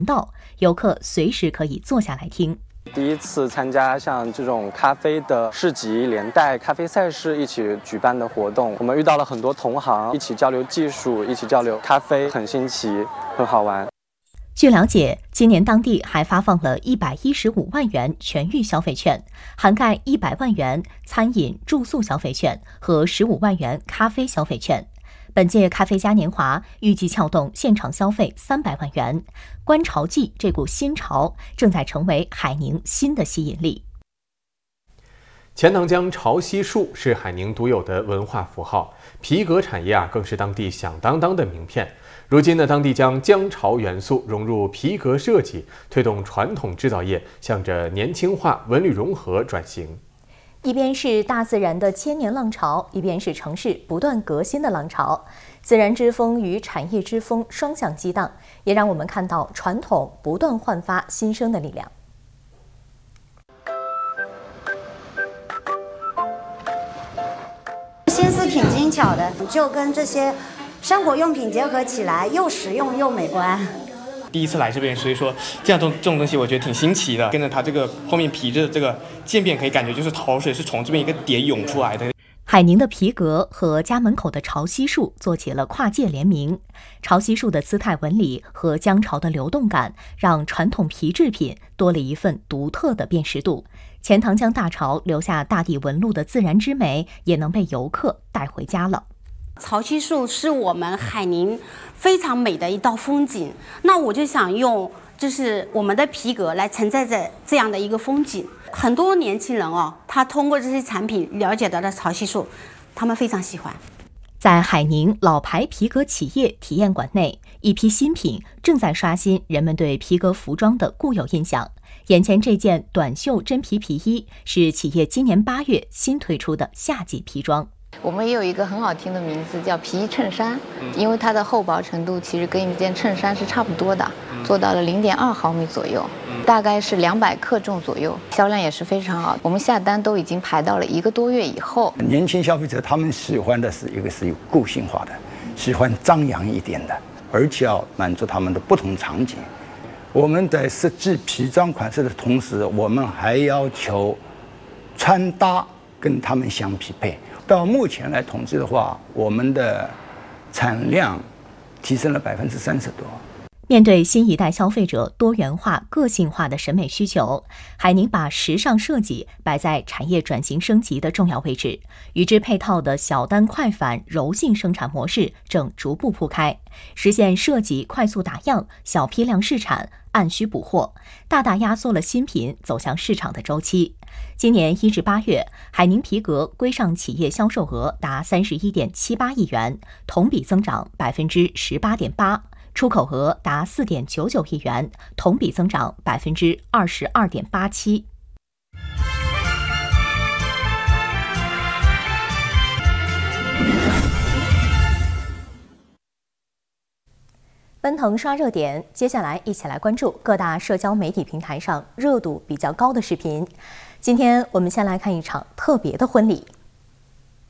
道，游客随时可以坐下来听。 第一次参加像这种咖啡的市集，连带咖啡赛事一起举办的活动，我们遇到了很多同行，一起交流技术，一起交流咖啡，很新奇，很好玩。 据了解，今年当地还发放了115万元全域消费券，涵盖100万元餐饮住宿消费券和15万元咖啡消费券。本届咖啡嘉年华预计撬动现场消费300万元，观潮季这股新潮正在成为海宁新的吸引力。 钱塘江潮汐树是海宁独有的文化符号，皮革产业更是当地响当当的名片。如今呢，当地将江潮元素融入皮革设计，推动传统制造业向着年轻化、文旅融合转型。 一边是大自然的千年浪潮，一边是城市不断革新的浪潮，自然之风与产业之风双向激荡，也让我们看到传统不断焕发新生的力量。 心思挺精巧的，就跟这些生活用品结合起来，又实用又美观。 第一次来这边，所以说这种东西我觉得挺新奇的。跟着它这个后面皮质这个渐变，可以感觉就是潮水是从这边一个点涌出来的。 海宁的皮革和家门口的潮汐树做起了跨界联名，潮汐树的姿态纹理和江潮的流动感，让传统皮制品多了一份独特的辨识度。钱塘江大潮留下大地纹路的自然之美，也能被游客带回家了。 潮汐树是我们海宁非常美的一道风景，那我就想用就是我们的皮革来承载着这样的一个风景。很多年轻人他通过这些产品了解到了潮汐树，他们非常喜欢。 在海宁老牌皮革企业体验馆内，一批新品正在刷新人们对皮革服装的固有印象。眼前这件短袖真皮皮衣是企业今年8月新推出的夏季皮装。 我们也有一个很好听的名字叫皮衣衬衫，因为它的厚薄程度其实跟一件衬衫是差不多的，做到了0.2毫米左右，大概是200克重左右，销量也是非常好。我们下单都已经排到了1个多月以后。 年轻消费者他们喜欢的是一个是有个性化的，喜欢张扬一点的，而且要满足他们的不同场景。我们在设计皮装款式的同时，我们还要求穿搭跟他们相匹配。到目前来统计的话，我们的产量提升了30%多。 面对新一代消费者多元化、个性化的审美需求，海宁把时尚设计摆在产业转型升级的重要位置，与之配套的小单快返、柔性生产模式正逐步铺开，实现设计快速打样、小批量试产、按需补货，大大压缩了新品走向市场的周期。今年1至8月，海宁皮革规上企业销售额达31.78亿元，同比增长18.8%。出口额达4.99亿元，同比增长22.87%。奔腾刷热点，接下来一起来关注各大社交媒体平台上热度比较高的视频。今天我们先来看一场特别的婚礼。